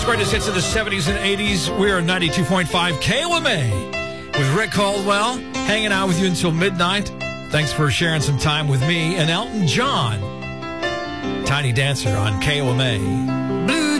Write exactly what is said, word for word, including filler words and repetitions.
Greatest hits of the seventies and eighties. We are ninety-two point five K O M A with Rick Caldwell, hanging out with you until midnight. Thanks for sharing some time with me and Elton John. Tiny Dancer on K O M A. Blue